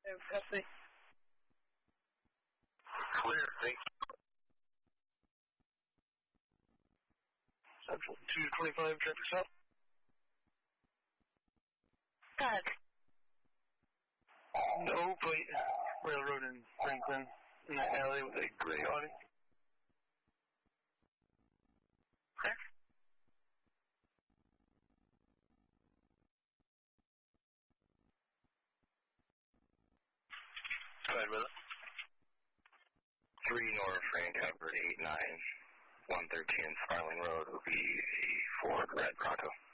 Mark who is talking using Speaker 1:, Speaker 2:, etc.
Speaker 1: Copy.
Speaker 2: Clear, thank you.
Speaker 1: Central 225, traffic stop.
Speaker 3: Doug.
Speaker 1: No plate. Railroad in Franklin in the alley with a gray Audi.
Speaker 3: Okay.
Speaker 2: Go ahead with it. 3 North Frank Edward 89 113 Sparling Road will be a Ford Red Bronco.